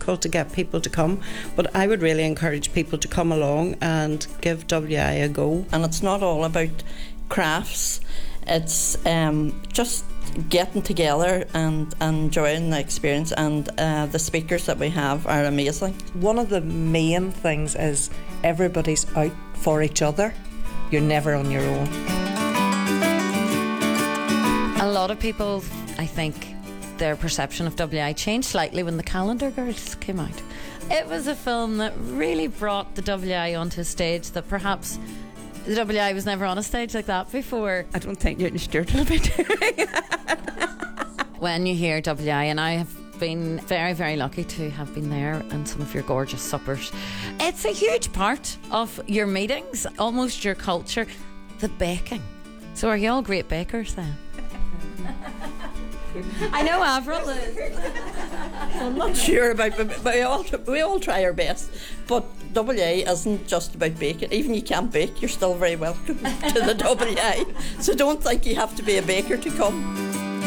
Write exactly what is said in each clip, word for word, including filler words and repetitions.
difficult to get people to come, but I would really encourage people to come along and give W I a go. And it's not all about crafts, it's um, just getting together and, and enjoying the experience, and uh, the speakers that we have are amazing. One of the main things is everybody's out for each other. You're never on your own. A lot of people, I think, their perception of W I changed slightly when the Calendar Girls came out. It was a film that really brought the W I onto a stage that perhaps the W I was never on a stage like that before. I don't think Newton Stewart will be doing that. When you hear W I, and I have been very, very lucky to have been there and some of your gorgeous suppers, it's a huge part of your meetings, almost your culture, the baking. So are you all great bakers then? I know Avril is. I'm not sure about, but we all we all try our best. But W I isn't just about baking. Even you can't bake, you're still very welcome to the W I. So don't think you have to be a baker to come.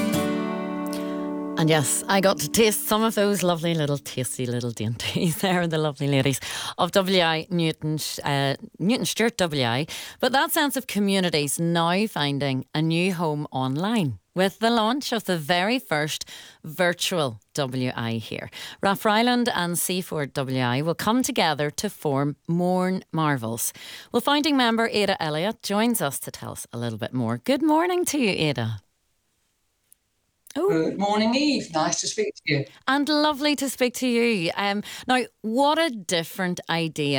And yes, I got to taste some of those lovely little tasty little dainties there, the lovely ladies of W I Newton, uh, Newton Stewart W I. But that sense of community's now finding a new home online with the launch of the very first virtual W I here. Rathryland and Seaford W I will come together to form Mourn Marvels. Well, founding member Ada Elliott joins us to tell us a little bit more. Good morning to you, Ada. Oh. Good morning, Eve. Nice to speak to you. And lovely to speak to you. Um, now, what a different idea